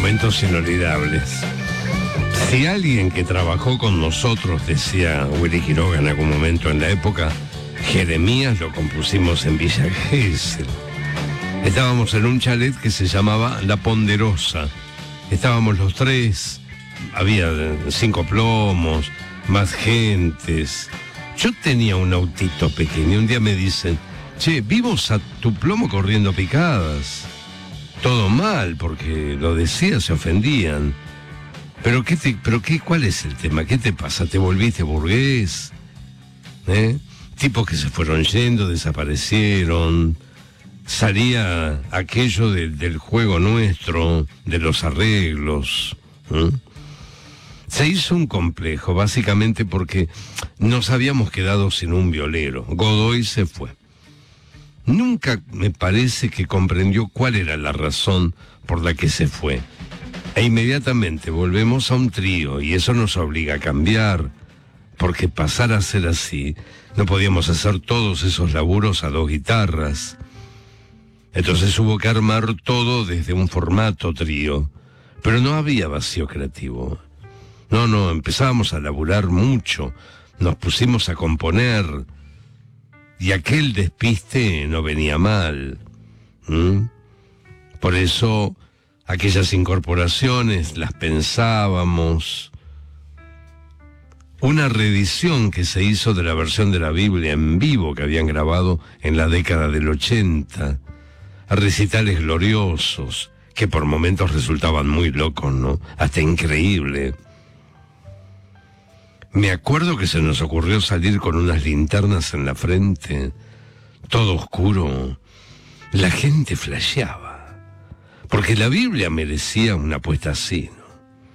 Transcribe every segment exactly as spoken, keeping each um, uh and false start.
Momentos inolvidables. Si alguien que trabajó con nosotros, decía Willy Quiroga en algún momento en la época, Jeremías lo compusimos en Villa Gesell. Estábamos en un chalet que se llamaba La Ponderosa. Estábamos los tres, había cinco plomos, más gentes. Yo tenía un autito pequeño. Un día me dicen, che, vimos a tu plomo corriendo picadas. Todo mal, porque lo decía, se ofendían. ¿Pero qué te, pero qué, cuál es el tema? ¿Qué te pasa? ¿Te volviste burgués? ¿Eh? Tipos que se fueron yendo, desaparecieron. Salía aquello de, del juego nuestro, de los arreglos. ¿Eh? Se hizo un complejo, básicamente porque nos habíamos quedado sin un violero. Godoy se fue. Nunca me parece que comprendió cuál era la razón por la que se fue. E inmediatamente volvemos a un trío y eso nos obliga a cambiar, porque pasar a ser así, no podíamos hacer todos esos laburos a dos guitarras. Entonces hubo que armar todo desde un formato trío, pero no había vacío creativo. No, no, empezábamos a laburar mucho, nos pusimos a componer, y aquel despiste no venía mal. ¿Mm? Por eso aquellas incorporaciones las pensábamos. Una reedición que se hizo de la versión de la Biblia en vivo que habían grabado en la década del ochenta, a recitales gloriosos, que por momentos resultaban muy locos, ¿no? Hasta increíble. Me acuerdo que se nos ocurrió salir con unas linternas en la frente, todo oscuro. La gente flasheaba, porque la Biblia merecía una puesta así, ¿no?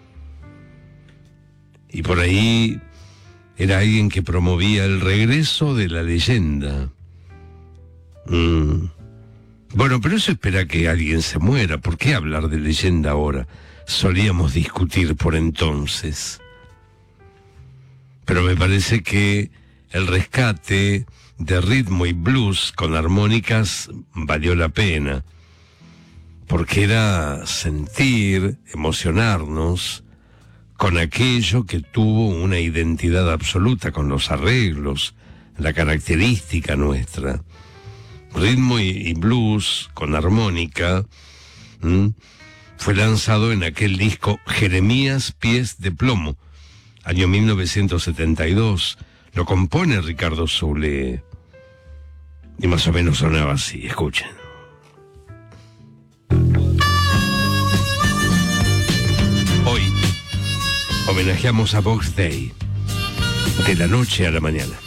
Y por ahí era alguien que promovía el regreso de la leyenda. Mm. Bueno, pero eso espera que alguien se muera. ¿Por qué hablar de leyenda ahora? Solíamos discutir por entonces. Pero me parece que el rescate de ritmo y blues con armónicas valió la pena, porque era sentir, emocionarnos con aquello que tuvo una identidad absoluta, con los arreglos, la característica nuestra. Ritmo y, y blues con armónica, ¿m? Fue lanzado en aquel disco Jeremías Pies de Plomo, año mil novecientos setenta y dos, lo compone Ricardo Soule. Y más o menos sonaba así, escuchen. Hoy homenajeamos a Box Day, de la noche a la mañana.